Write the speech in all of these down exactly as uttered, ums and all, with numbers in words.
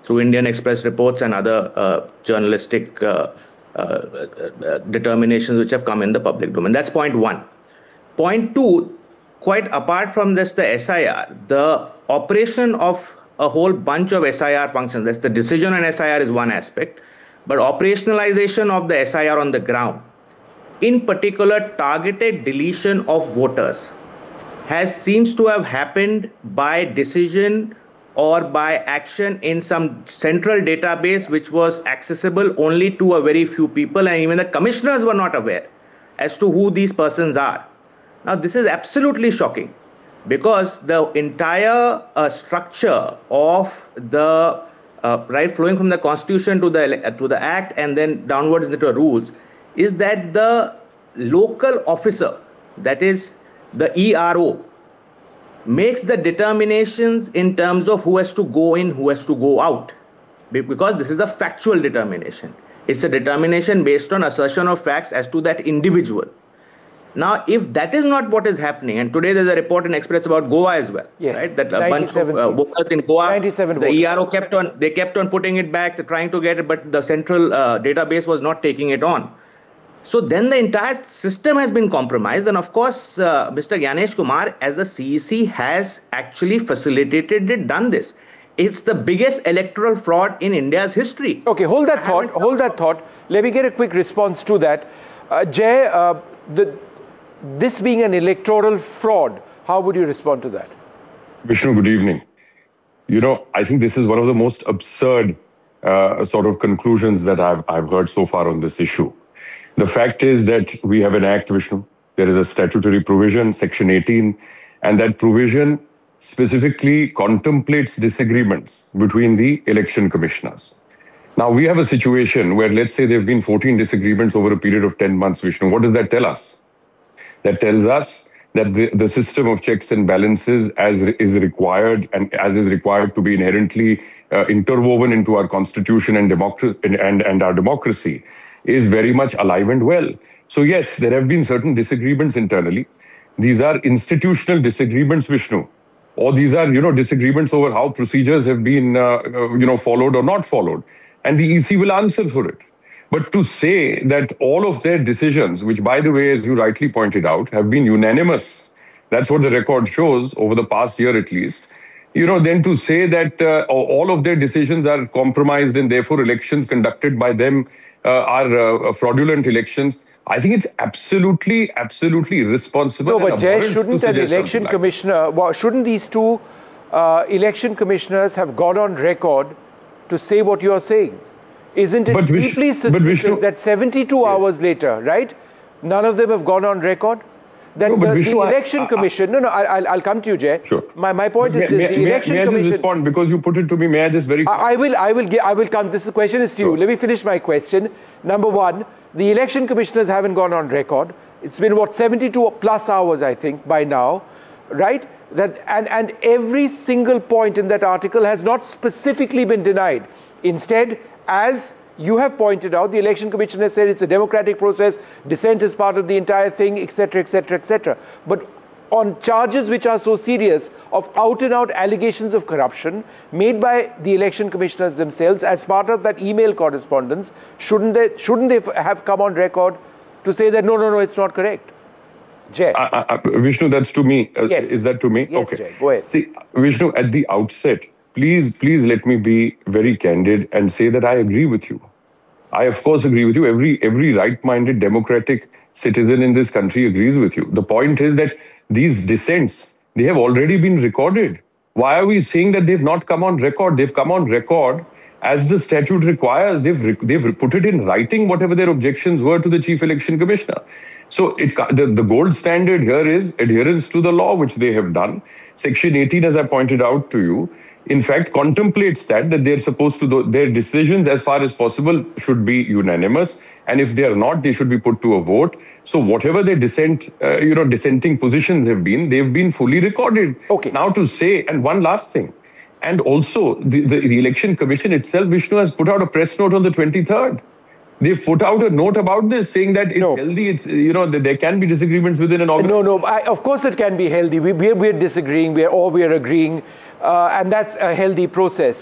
through Indian Express reports and other uh, journalistic uh, uh, uh, determinations which have come in the public domain. That's point one. Point two, quite apart from this, the S I R, the operation of a whole bunch of S I R functions, that's the decision on S I R is one aspect, but operationalization of the S I R on the ground, in particular targeted deletion of voters, has seems to have happened by decision or by action in some central database which was accessible only to a very few people, and even the commissioners were not aware as to who these persons are. Now, this is absolutely shocking because the entire uh, structure of the uh, right flowing from the constitution to the uh, to the act and then downwards into the rules is that the local officer, that is the E R O, makes the determinations in terms of who has to go in, who has to go out, because this is a factual determination. It's a determination based on assertion of facts as to that individual. Now, if that is not what is happening, and today there's a report in Express about Goa as well, yes, right? That a bunch of uh, voters in Goa, the voters. E R O kept on, they kept on putting it back, trying to get it, but the central uh, database was not taking it on. So then the entire system has been compromised. And of course, uh, Mister Gyanesh Kumar, as a C E C, has actually facilitated it, done this. It's the biggest electoral fraud in India's history. Okay, hold that thought, hold that thought. Let me get a quick response to that. Uh, Jay, uh, the, this being an electoral fraud, how would you respond to that? Vishnu, good evening. You know, I think this is one of the most absurd uh, sort of conclusions that I've, I've heard so far on this issue. The fact is that we have an act, Vishnu. There is a statutory provision, Section eighteen, and that provision specifically contemplates disagreements between the election commissioners. Now, we have a situation where, let's say, there have been fourteen disagreements over a period of ten months, Vishnu. What does that tell us? That tells us that the, the system of checks and balances as is required and as is required to be inherently uh, interwoven into our constitution and, democracy, and, and, and our democracy is very much alive and well. So yes, there have been certain disagreements internally. These are institutional disagreements, Vishnu, or these are, you know, disagreements over how procedures have been, uh, you know, followed or not followed. And the E C will answer for it. But to say that all of their decisions, which, by the way, as you rightly pointed out, have been unanimous, that's what the record shows over the past year at least, you know, then to say that uh, all of their decisions are compromised and therefore elections conducted by them uh, are uh, fraudulent elections, I think it's absolutely, absolutely irresponsible. No, but Jay, shouldn't an election like commissioner, well, shouldn't these two uh, election commissioners have gone on record to say what you're saying? Isn't it but deeply Vish, suspicious Vishnu, that seventy-two yes. hours later, right, none of them have gone on record? That no, the, Vishnu, the election I, I, commission, no, no, I'll, I'll come to you, Jay. Sure. My, my point is may, this, may, the election may, may commission... I just respond, because you put it to me, may I just very... I, I will, I will, get, I will come, this question is to sure. you. Let me finish my question. Number one, the election commissioners haven't gone on record. It's been, what, seventy-two plus hours, I think, by now, right? That, and, and every single point in that article has not specifically been denied. Instead, as you have pointed out, the election commissioner said it's a democratic process, dissent is part of the entire thing, et cetera, et cetera, et cetera. But on charges which are so serious of out-and-out allegations of corruption made by the election commissioners themselves as part of that email correspondence, shouldn't they, shouldn't they have come on record to say that, no, no, no, it's not correct? Jay. I, I, Vishnu, that's to me. Uh, yes. Is that to me? Yes, okay. Jay, go ahead. See, Vishnu, at the outset, please, please let me be very candid and say that I agree with you. I, of course, agree with you. Every, every right-minded democratic citizen in this country agrees with you. The point is that these dissents, they have already been recorded. Why are we saying that they've not come on record? They've come on record as the statute requires. They've, they've put it in writing, whatever their objections were to the Chief Election Commissioner. So it, the, the gold standard here is adherence to the law, which they have done. Section eighteen, as I pointed out to you, in fact, contemplates that, that they're supposed to, their decisions as far as possible should be unanimous. And if they are not, they should be put to a vote. So whatever their dissent, uh, you know, dissenting positions have been, they've been fully recorded. Okay. Now to say, and one last thing, and also the, the, the Election Commission itself, Vishnu, has put out a press note on the twenty-third. They've put out a note about this, saying that it's no. healthy. It's, you know, that there can be disagreements within an organization. No, no, I, of course it can be healthy. We, we're, we're disagreeing, we're, or we're agreeing, uh, and that's a healthy process.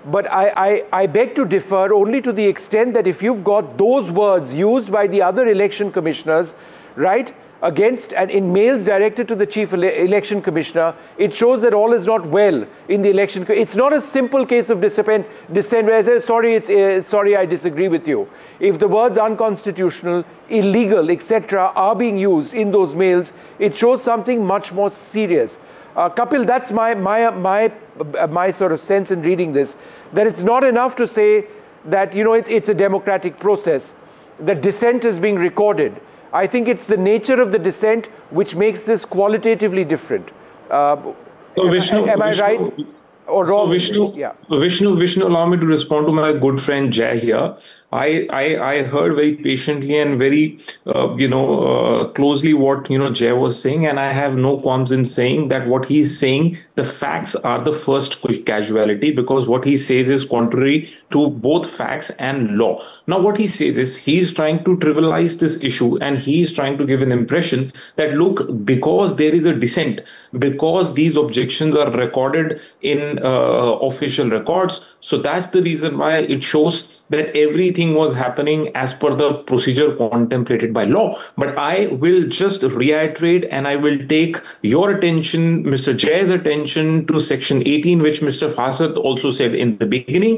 But I, I, I beg to differ only to the extent that if you've got those words used by the other election commissioners, right, against and in mails directed to the chief ele election commissioner, it shows that all is not well in the election. It's not a simple case of dissent, dissent where I say, sorry, it's, uh, sorry, I disagree with you. If the words unconstitutional, illegal, et cetera are being used in those mails, it shows something much more serious. Uh, Kapil, that's my, my, my, uh, my sort of sense in reading this, that it's not enough to say that, you know, it, it's a democratic process, that dissent is being recorded. I think it's the nature of the dissent which makes this qualitatively different. Uh, so Vishnu, am, am I Vishnu, right or wrong? So Vishnu, yeah. Vishnu, Vishnu, allow me to respond to my good friend Jay here. I, I, I heard very patiently and very, uh, you know, uh, closely what, you know, Jay was saying, and I have no qualms in saying that what he's saying, the facts are the first casualty, because what he says is contrary to both facts and law. Now, what he says is he's trying to trivialize this issue, and he's trying to give an impression that, look, because there is a dissent, because these objections are recorded in uh, official records, so that's the reason why it shows that everything was happening as per the procedure contemplated by law. But I will just reiterate, and I will take your attention, Mister Jay's attention, to section eighteen, which Mister Fasad also said in the beginning.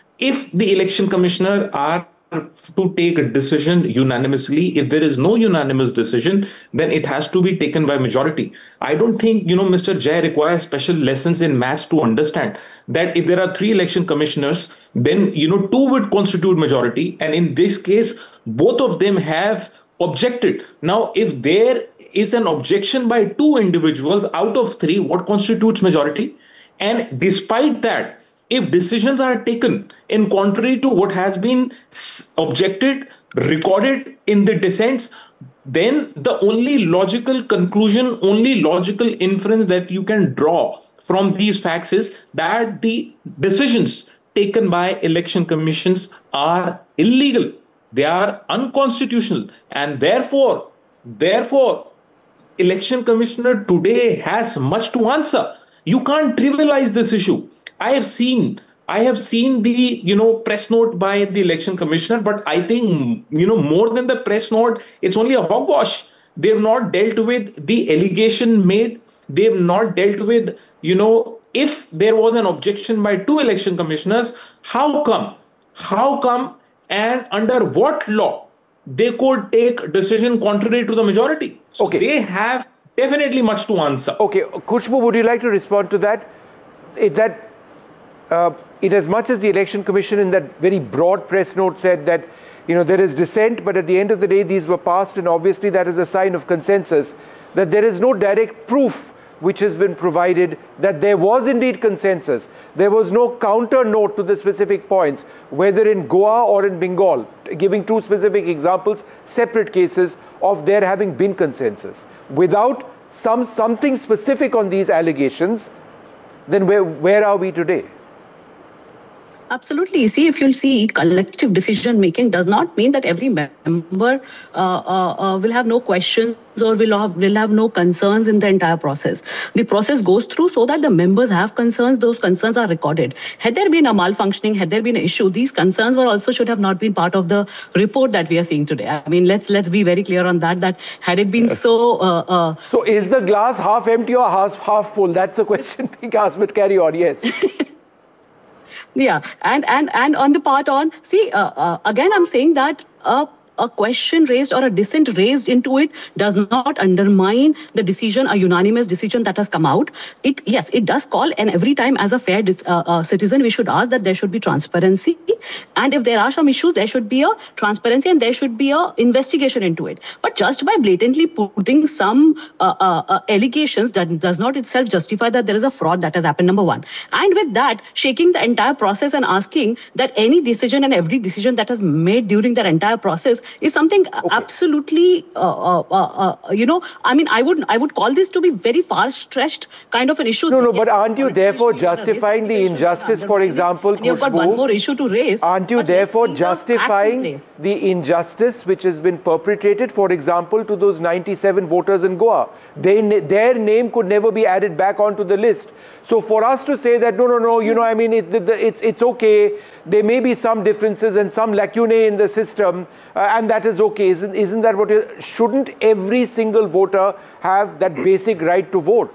If the election commissioner are to take a decision unanimously, if there is no unanimous decision, then it has to be taken by majority. I don't think, you know, Mister Jay requires special lessons in maths to understand that if there are three election commissioners, then, you know, two would constitute majority. And in this case, both of them have objected. Now, if there is an objection by two individuals out of three, what constitutes majority? And despite that, if decisions are taken in contrary to what has been objected, recorded in the dissents, then the only logical conclusion, only logical inference that you can draw from these facts is that the decisions taken by election commissions are illegal. They are unconstitutional. And therefore, therefore, election commissioner today has much to answer. You can't trivialize this issue. I have seen, I have seen the, you know, press note by the election commissioner, but I think, you know, more than the press note, it's only a hogwash. They have not dealt with the allegation made. They have not dealt with, you know, if there was an objection by two election commissioners, how come, how come, and under what law they could take decision contrary to the majority? So okay. They have definitely much to answer. Okay, Khushbu, would you like to respond to that? It, that uh, in as much as the Election Commission in that very broad press note said that, you know, there is dissent, but at the end of the day, these were passed, and obviously that is a sign of consensus, that there is no direct proof which has been provided that there was indeed consensus. There was no counter note to the specific points, whether in Goa or in Bengal, giving two specific examples, separate cases of there having been consensus. Without some something specific on these allegations, then where, where are we today? Absolutely. See, if you'll see, collective decision making does not mean that every member uh, uh, uh, will have no questions or will have, will have no concerns in the entire process. The process goes through so that the members have concerns. Those concerns are recorded. Had there been a malfunctioning, had there been an issue, these concerns were also should have not been part of the report that we are seeing today. I mean, let's let's be very clear on that. That had it been yes. so. Uh, uh, so, is the glass half empty or half half full? That's a question being asked. But carry on. Yes. Yeah, and and and on the part on, see, uh, uh, again, I'm saying that uh, a question raised or a dissent raised into it does not undermine the decision, a unanimous decision that has come out. It yes, it does call, and every time as a fair uh, uh, citizen, we should ask that there should be transparency, and if there are some issues, there should be a transparency and there should be a investigation into it. But just by blatantly putting some uh, uh, uh, allegations that does not itself justify that there is a fraud that has happened, number one. And with that, shaking the entire process and asking that any decision and every decision that is made during that entire process is, is something okay. absolutely, uh, uh, uh, you know, I mean, I would I would call this to be very far-stretched kind of an issue. No, no, but aren't you therefore justifying the injustice, for example, Khushbu, you've got one more issue to raise. Aren't you therefore justifying the, the injustice which has been perpetrated, for example, to those ninety-seven voters in Goa? They, their name could never be added back onto the list. So for us to say that, no, no, no, you know, I mean, it, the, it's, it's okay, there may be some differences and some lacunae in the system, uh, and that is okay. Isn't, isn't that what you, shouldn't every single voter have that basic right to vote?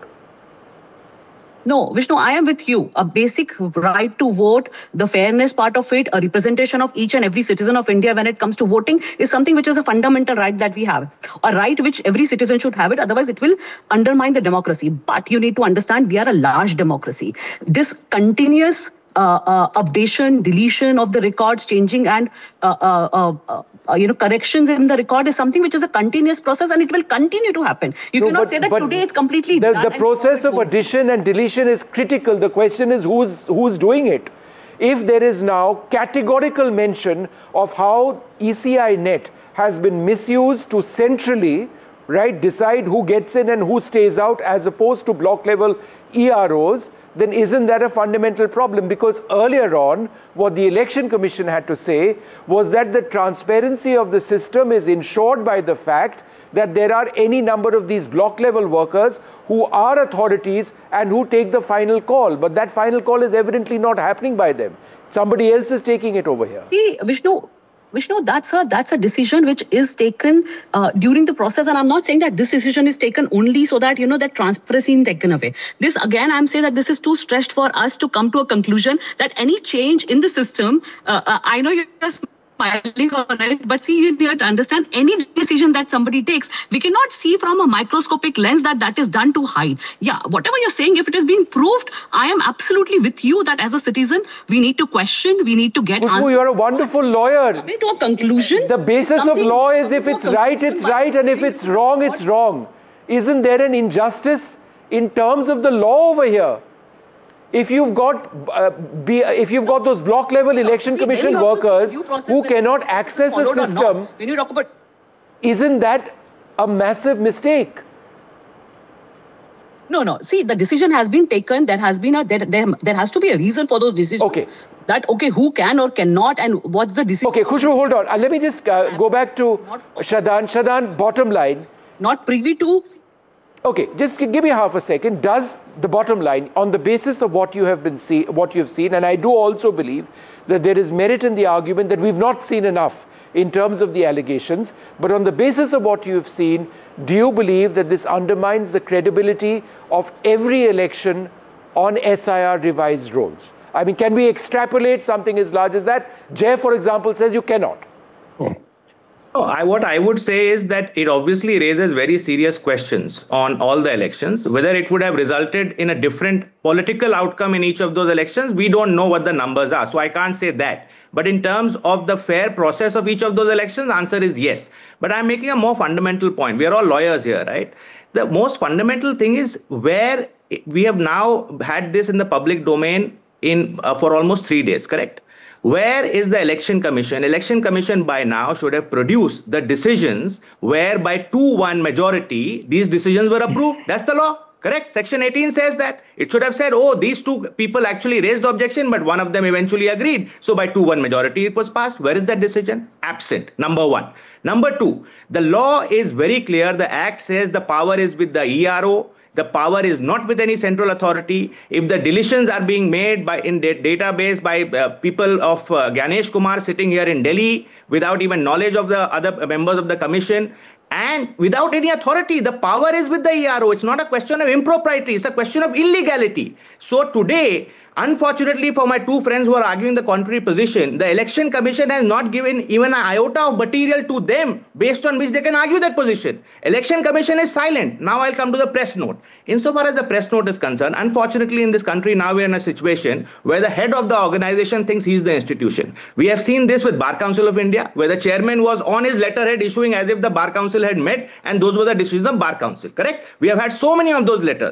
No, Vishnu, I am with you. A basic right to vote, the fairness part of it, a representation of each and every citizen of India when it comes to voting is something which is a fundamental right that we have. A right which every citizen should have it, otherwise it will undermine the democracy. But you need to understand we are a large democracy. This continuous uh, uh, updation, deletion of the records, changing and uh, uh, uh, uh, you know, corrections in the record is something which is a continuous process and it will continue to happen. You no, cannot but, say that today it's completely the, done. The process of addition and deletion is critical. The question is who's, who's doing it. If there is now categorical mention of how E C I net has been misused to centrally, right, decide who gets in and who stays out as opposed to block level E R Os, then isn't that a fundamental problem? Because earlier on, what the Election Commission had to say was that the transparency of the system is ensured by the fact that there are any number of these block level workers who are authorities and who take the final call. But that final call is evidently not happening by them. Somebody else is taking it over here. See, Vishnu, Vishnu, that's a that's a decision which is taken uh, during the process, and I'm not saying that this decision is taken only so that you know that transparency is taken away. This again, I'm saying that this is too stretched for us to come to a conclusion that any change in the system. Uh, uh, I know you're smiling on it, but see, you need to understand any decision that somebody takes, we cannot see from a microscopic lens that that is done to hide. Yeah, whatever you're saying, if it is being proved, I am absolutely with you that as a citizen, we need to question, we need to get Khushbu, answers. You're a wonderful lawyer. Coming to a conclusion. The basis of law is if it's right, it's right, and if it's wrong, it's wrong. Isn't there an injustice in terms of the law over here? If you've got uh, be, if you've got those block level election See, commission workers who cannot access a system, when you talk about, isn't that a massive mistake? No, no. See, the decision has been taken. There has been a there there, there has to be a reason for those decisions. Okay. That okay, who can or cannot, and what's the decision? Okay, Khushbu, hold on. Uh, let me just uh, go back to Shadhan. Shadhan, bottom line. Not privy to. Okay, just give me half a second. Does the bottom line, on the basis of what you have been see, what you have seen, and I do also believe that there is merit in the argument that we've not seen enough in terms of the allegations, but on the basis of what you have seen, do you believe that this undermines the credibility of every election on S I R revised rolls? I mean, can we extrapolate something as large as that? Jay, for example, says you cannot. Oh. Oh, I, what I would say is that it obviously raises very serious questions on all the elections. Whether it would have resulted in a different political outcome in each of those elections, we don't know what the numbers are. So I can't say that. But in terms of the fair process of each of those elections, the answer is yes. But I'm making a more fundamental point. We are all lawyers here, right? The most fundamental thing is where we have now had this in the public domain in uh, for almost three days, correct? Where is the Election Commission? Election Commission by now should have produced the decisions where by two one majority, these decisions were approved. That's the law, correct? Section eighteen says that. It should have said, oh, these two people actually raised the objection, but one of them eventually agreed. So by two one majority, it was passed. Where is that decision? Absent, number one. Number two, the law is very clear. The Act says the power is with the E R O. The power is not with any central authority. If the deletions are being made by in the database by uh, people of uh, Ganesh Kumar sitting here in Delhi without even knowledge of the other members of the commission and without any authority, the power is with the E R O. It's not a question of impropriety. It's a question of illegality. So today, unfortunately for my two friends who are arguing the contrary position, the Election Commission has not given even an iota of material to them based on which they can argue that position. Election Commission is silent. Now I'll come to the press note. Insofar as the press note is concerned, unfortunately in this country now we're in a situation where the head of the organization thinks he's the institution. We have seen this with Bar Council of India, where the chairman was on his letterhead issuing as if the Bar Council had met and those were the decisions of Bar Council, correct? We have had so many of those letters.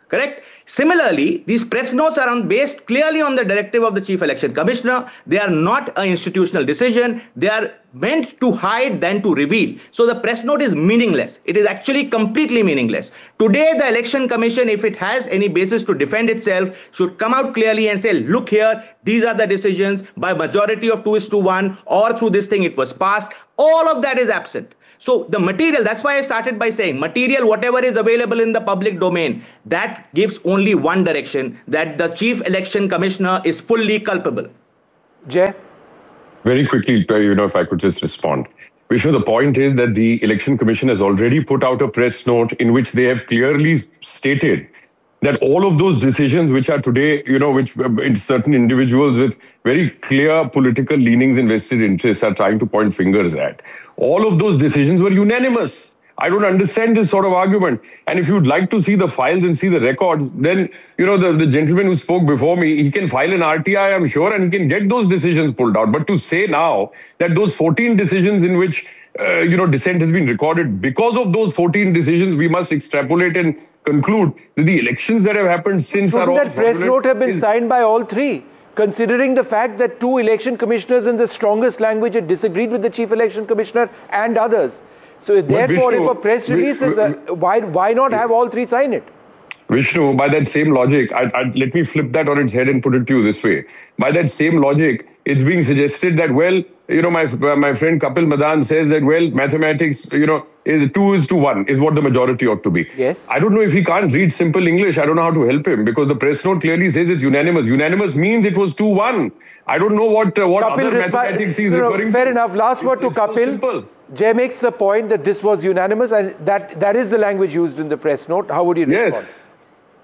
Correct? Similarly, these press notes are on, based clearly on the directive of the Chief Election Commissioner. They are not an institutional decision. They are meant to hide than to reveal. So the press note is meaningless. It is actually completely meaningless. Today, the Election Commission, if it has any basis to defend itself, should come out clearly and say, look here, these are the decisions by majority of two is to one, or through this thing it was passed. All of that is absent. So the material, that's why I started by saying material, whatever is available in the public domain, that gives only one direction, that the Chief Election Commissioner is fully culpable. Jay? Very quickly, you know, if I could just respond. Vishnu, the point is that the Election Commission has already put out a press note in which they have clearly stated that all of those decisions which are today, you know, which uh, certain individuals with very clear political leanings and vested interests are trying to point fingers at, all of those decisions were unanimous. I don't understand this sort of argument. And if you'd like to see the files and see the records, then, you know, the, the gentleman who spoke before me, he can file an R T I, I'm sure, and he can get those decisions pulled out. But to say now that those fourteen decisions in which, uh, you know, dissent has been recorded, because of those fourteen decisions, we must extrapolate and conclude that the elections that have happened since Shouldn't are all that press note have been is, signed by all three? Considering the fact that two election commissioners in the strongest language had disagreed with the Chief Election Commissioner and others. So therefore, Vishnu, if a press release is, uh, why, why not have all three sign it? Vishnu, by that same logic, I, I, let me flip that on its head and put it to you this way. By that same logic, it's being suggested that, well, you know, my uh, my friend Kapil Madan says that, well, mathematics, you know, is two is to one is what the majority ought to be. Yes. I don't know if he can't read simple English. I don't know how to help him because the press note clearly says it's unanimous. Unanimous means it was two one. I don't know what uh, what Kapil other mathematics he's no, no, referring fair to. enough. Last word to It's so Kapil. simple. Jay makes the point that this was unanimous and that, that is the language used in the press note. How would you respond? Yes.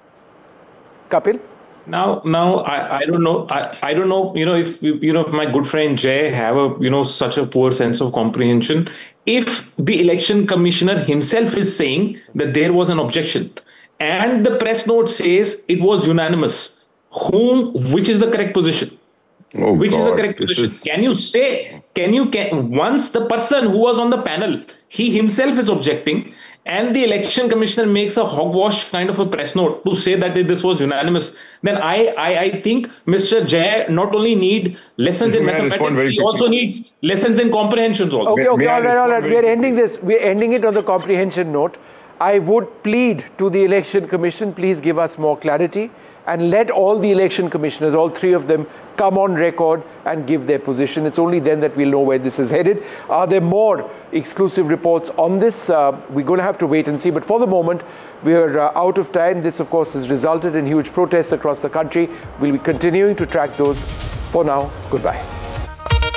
Kapil? Now, now I, I don't know. I, I don't know. You know, if you know, if my good friend Jay have a you know such a poor sense of comprehension. If the election commissioner himself is saying that there was an objection, and the press note says it was unanimous, whom which is the correct position? Oh, Which God. is the correct This position? is- Can you say, can you, can, once the person who was on the panel, he himself is objecting, and the election commissioner makes a hogwash kind of a press note to say that this was unanimous, then I, I, I think Mister Jay not only need lessons in May I respond mathematics, very he also quickly? needs lessons in comprehensions also. Okay, May- okay, may I all right, all right. respond We are very ending this. We are ending it on the comprehension note. I would plead to the Election Commission, please give us more clarity and let all the election commissioners, all three of them, come on record and give their position. It's only then that we'll know where this is headed. Are there more exclusive reports on this? Uh, we're going to have to wait and see. But for the moment, we're uh, out of time. This, of course, has resulted in huge protests across the country. We'll be continuing to track those. For now, goodbye.